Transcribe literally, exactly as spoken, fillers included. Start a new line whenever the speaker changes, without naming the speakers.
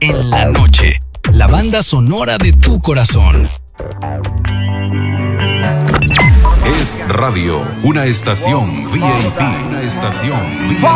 en la noche. La banda sonora de tu corazón.
Es Radio, una estación V I P. Una estación V I P.